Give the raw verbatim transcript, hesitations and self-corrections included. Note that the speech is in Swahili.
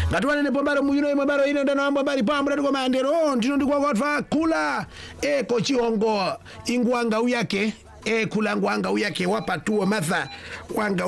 Ngatuane ne pombaro muyino mabaro ine ndo nambo bali pambra ndiko mandero ndino ndiko kwatfa kula e kochiongo ingwanga uyake e kula ngwanga uyake wapatuo matha wanga